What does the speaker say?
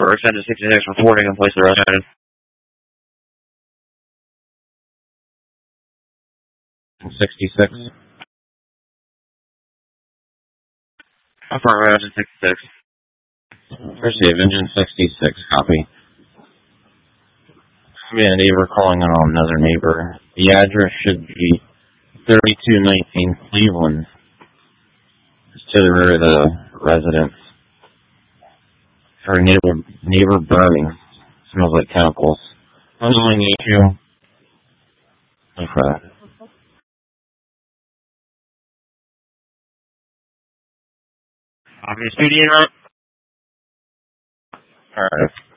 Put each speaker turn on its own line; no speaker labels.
for Extended 66 reporting in place of the rest.
66.
Affirmative, Engine 66.
Receive, Engine 66, copy. We had a neighbor calling on another neighbor. The address should be 3219 Cleveland. It's to the rear of the residence. Her neighbor burning. Smells like chemicals. Underlying issue. Okay.
Obvious PD in.
Alright.